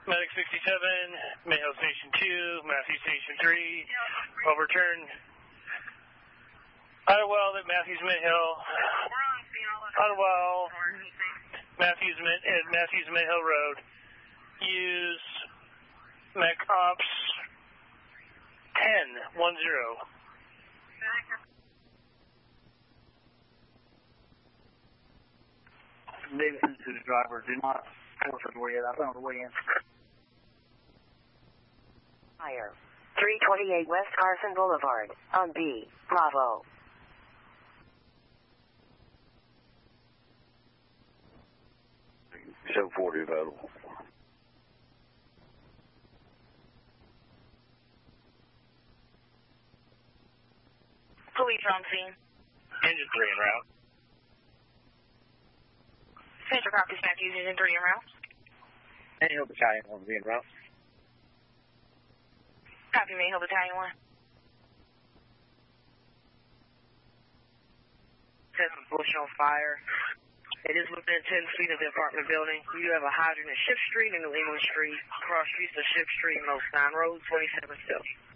Medic 67, Mayhill Station 2, Matthews Station 3, overturn. Idlewild at Matthews Mayhill. Idlewild, Matthews Mayhill Road. Use Mech Ops 1010. Davidson to the driver. Do not force the door yet. I've been on the way in. Fire. 328 West Carson Boulevard, on B, Bravo. Show 40 available. Police on scene. Engine 3 en route. Central Copy Matthews, Engine 3 en route. Mayhill Battalion 1 be en route. Copy Mayhill Battalion 1. 7 Bush on fire. It is within 10 feet of the apartment building. You have a hydrant at Ship Street and New England Street. Cross streets of Ship Street and Los 9 Road, 27 Philly.